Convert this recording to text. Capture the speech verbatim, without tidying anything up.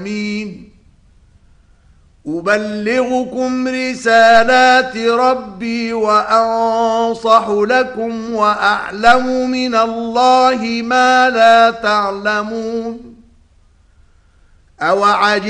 العالمين. أبلغكم رسالات ربي وأنصح لكم وأعلم من الله ما لا تعلمون. أوعجبتم